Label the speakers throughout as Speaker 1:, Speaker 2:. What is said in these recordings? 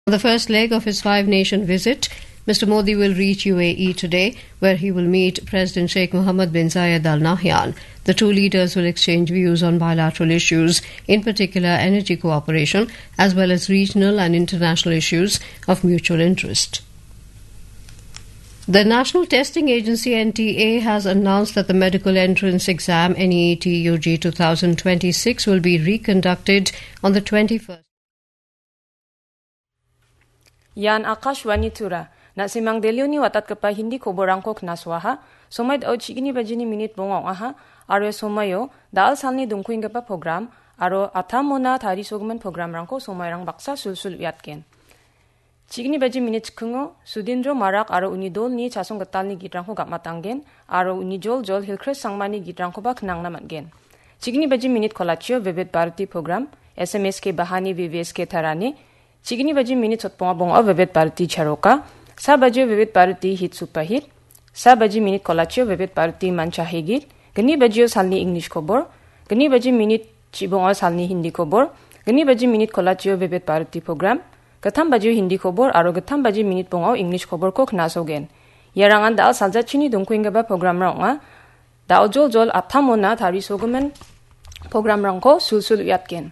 Speaker 1: On the first leg of his five-nation visit, Mr. Modi will reach UAE today, where he will meet President Sheikh Mohammed bin Zayed Al Nahyan. The two leaders will exchange views on bilateral issues, in particular energy cooperation, as well as regional and international issues of mutual interest. The National Testing Agency NTA has announced that the medical entrance exam NEET UG 2026 will be reconducted on the 21st.
Speaker 2: Yan Akashwani Tura. Na simang delyo ni watat kapa hindi koborangko knaswaha, somaid o chigini bajini minute bongong aha, aro somayo, daal salni dungkuing kapa program, aro atamona tari sogman program rangko somayrang baksa sulsul wiatken. Chigini baji minute kungo, sudindro marak aro unidol ni chasong gatal ni gitrangko gapmatanggen, aro unijol jol hilkres sangmani gitrangko ba knang namatgen. Chigini baji minute kolachio vivid Bharati program, SMS ke bahani VVS ke tharane, Chigini baji minute sotponga bonga vivid Bharati charoka, Sa baju vivid Bharati hit superhit, sa baji minute kolachio vivid Bharati mancha higit, gani baju salni English kobor, gani baji minute chibonga salni Hindi kobor, gani baji minute kolachio vivid Bharati program, gatham baju Hindi kobor aro gatham baji minute bonga English kobor ko knasogen. Yarangan daal salja chini dongkuing gaba program ranga, daal jol athamona thari sogumen program rangko sulsul yatken.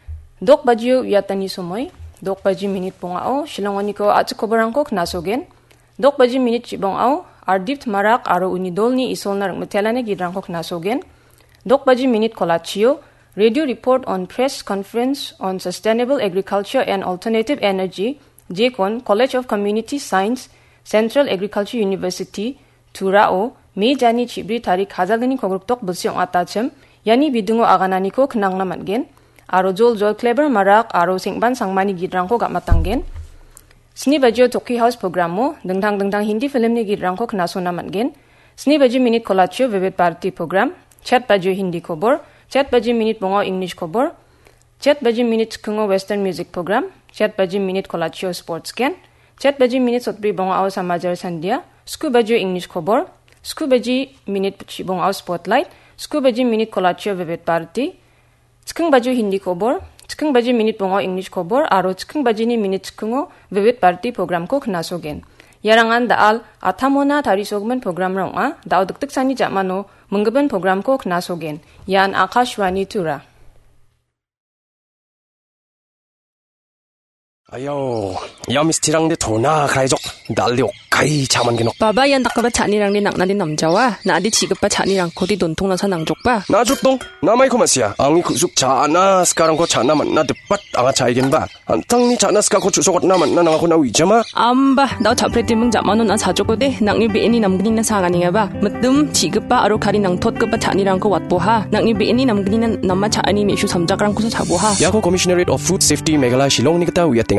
Speaker 2: Dok baju yatani somoy, Dok baji minute bongao, shilongoni ko at kobarangko knasogen. Dok baji minute chibongao, ardipt marak aro unidol ni isol na rangmetelane gidrangko knasogen. Dok baji minute kolachio, radio report on press conference on sustainable agriculture and alternative energy, JCON, College of Community Science, Central Agriculture University, Turao, Mei jani chibri tarik hazagani kogruktok bulsiong atachem, yani bidungo aganani ko knang namatgen. Aro jol clever marak aro singban sangmani gidrangko gapmatanggen. Sni bajo Toki House programo dengdang Hindi film ni gidrangko knaso namatgen. Sni bajo minute kolachio vivid Bharati program, chat bajo Hindi kobor, chat bajo minute bongo English kobor, chat bajo minute kungo Western music program, chat bajo minute kolachio sports scan, chat bajo minute sotbri bongo ao samajar sandia, sku bajo English kobor, sku bajo minute bongo ao spotlight, sku bajo minute kolachio vivid Bharati, Cikeng baju Hindi kobor, cikeng baju minute bongo English kobor, aro cikeng baju ni minute cikengo vivid Bharati program ko knasogen. Yarangan daal atamona tari sogmen program ronga, dao duktuk sani jakmano mengeben program ko knasogen. Yan Akashwani Tura.
Speaker 3: Ayo, yamis tirang de thona khaijok dalliok kai chaman genok.
Speaker 4: Baba yan takaba chanirang ni nakna din namjawa, na adi chigapa chanirang ko di dontong na sa nangjokpa.
Speaker 3: Na jutong, namay ko masya. Angi kusuk chana sekarang ko chana man na depat anga chaigen ba. Antang ni chana ska ko chusokot naman na nangako na wijama.
Speaker 4: Amba, daw chapreti mong jamano na sajoko de, nang ibeeni namgini na sangani nga ba. Matum chigapa aro kari nang totgapa chanirang ko watboha, nang ibeeni namgini na namma chaani meshu samjakrang ko sa chaboha.
Speaker 3: Yako Commissionerate of Food Safety Meghalaya Shillong ni kita uyating.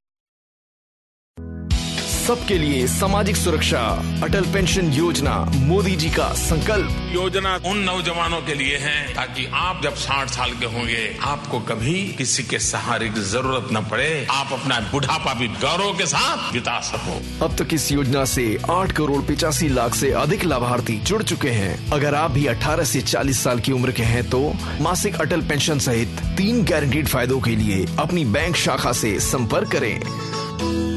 Speaker 5: सबके लिए सामाजिक सुरक्षा अटल पेंशन योजना मोदी जी का संकल्प।
Speaker 6: योजना उन नौजवानों के लिए है ताकि आप जब 60 साल के होंगे आपको कभी किसी के सहारे की जरूरत न पड़े, आप अपना बुढ़ापा भी गौरव के साथ बिता सको।
Speaker 5: अब तक इस योजना से 8 करोड़ 85 लाख से अधिक लाभार्थी जुड़ चुके हैं। अगर आप भी 18 से 40 साल की उम्र के हैं तो मासिक अटल पेंशन सहित 3 गारंटीड फायदों के लिए अपनी बैंक शाखा से संपर्क करें।